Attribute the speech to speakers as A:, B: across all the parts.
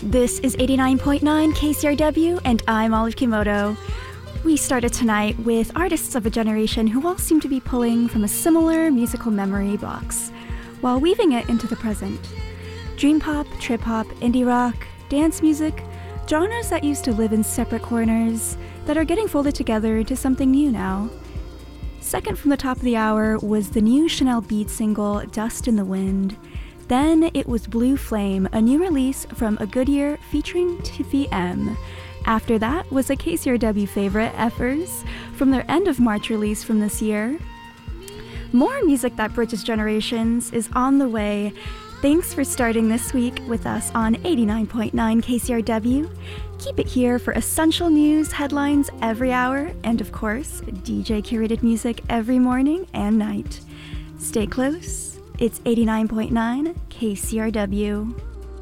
A: This is 89.9 KCRW, and I'm Olive Kimoto. We started tonight with artists of a generation who all seem to be pulling from a similar musical memory box, while weaving it into the present. Dream pop, trip hop, indie rock, dance music, genres that used to live in separate corners that are getting folded together into something new now. Second from the top of the hour was the new Chanel Beat single, Dust in the Wind. Then it was Blue Flame, a new release from A Good Year featuring Tiffy M. After that was a KCRW favorite, Effers, from their end of March release from this year. More music that bridges generations is on the way. Thanks for starting this week with us on 89.9 KCRW. Keep it here for essential news, headlines every hour, and of course, DJ curated music every morning and night. Stay close. It's 89.9 KCRW.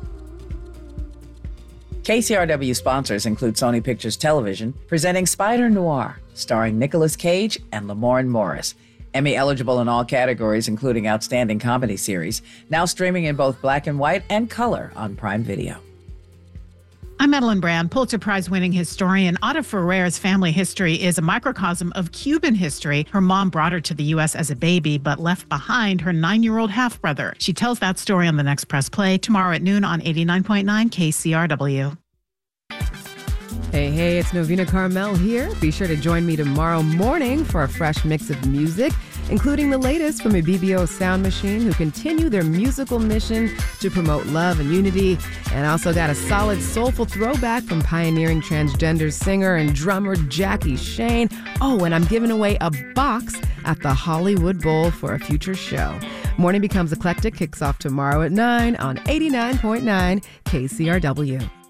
B: KCRW sponsors include Sony Pictures Television, presenting Spider Noir, starring Nicolas Cage and Lamorne Morris. Emmy eligible in all categories, including Outstanding Comedy Series, now streaming in both black and white and color on Prime Video.
C: I'm Madeline Brand. Pulitzer Prize-winning historian Ada Ferrer's family history is a microcosm of Cuban history. Her mom brought her to the U.S. as a baby, but left behind her 9-year-old half-brother. She tells that story on the next Press Play tomorrow at noon on 89.9 KCRW.
D: Hey, it's Novena Carmel here. Be sure to join me tomorrow morning for a fresh mix of music, including the latest from a BBO Sound Machine, who continue their musical mission to promote love and unity. And also got a solid soulful throwback from pioneering transgender singer and drummer Jackie Shane. Oh, and I'm giving away a box at the Hollywood Bowl for a future show. Morning Becomes Eclectic kicks off tomorrow at 9 on 89.9 KCRW.